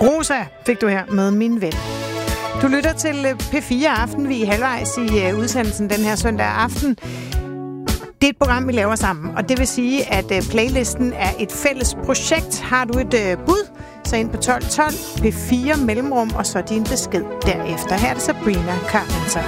Rosa fik du her med Min Ven. Du lytter til P4 Aften. Vi er halvvejs i udsendelsen den her søndag aften. Det er et program, vi laver sammen, og det vil sige, at playlisten er et fælles projekt. Har du et bud, så ind på 1212 P4 mellemrum, og så din besked derefter. Her er det Sabrina Carpenter.